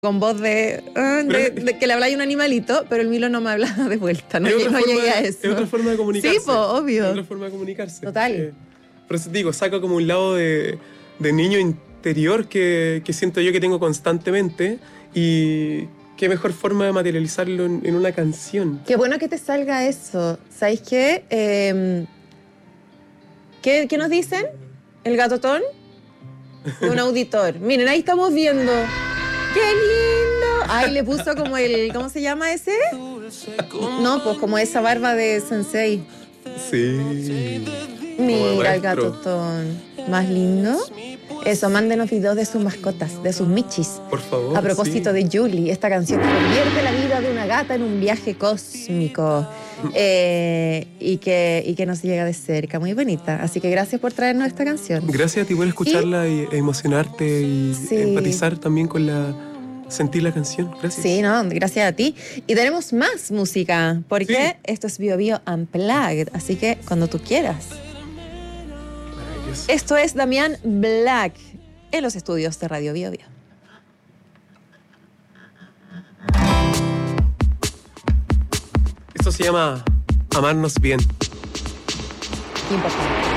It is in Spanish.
con voz de que le habláis a un animalito, pero el Milo no me habla de vuelta, no llegué a eso. Es otra forma de comunicarse. Sí, pues, obvio. Es otra forma de comunicarse. Total. Por eso digo, saca como un lado de niño interior que siento yo que tengo constantemente, y qué mejor forma de materializarlo en una canción. Qué bueno que te salga eso. ¿Sabéis qué? ¿Qué nos dicen? ¿El gatotón? De un auditor. Miren, ahí estamos viendo. ¡Qué lindo! Ay, le puso como el... ¿Cómo se llama ese? No, pues como esa barba de sensei. Sí. Mira el gatotón. ¿Más lindo? Eso, mándenos videos de sus mascotas, de sus michis. Por favor. A propósito de Julie, esta canción que convierte la vida de una gata en un viaje cósmico. Y que nos llega de cerca, muy bonita. Así que gracias por traernos esta canción. Gracias a ti por escucharla e emocionarte y empatizar también con sentir la canción. Gracias. Sí, no, gracias a ti. Y tenemos más música, porque esto es Bio Bio Unplugged, así que cuando tú quieras. Esto es Damián Black en los estudios de Radio Bio Bio. Esto se llama Amarnos Bien. Importante.